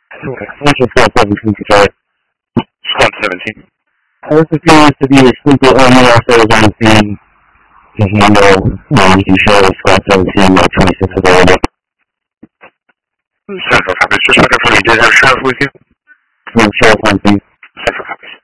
Okay. What's your 417 today? Squad 17. This appears to be a sleeper only after on scene to handle, you can show Squad 17 or 26 available. Central copy. Just looking for you. Did have Sheriff with you? No, Sheriff on scene. Central copy.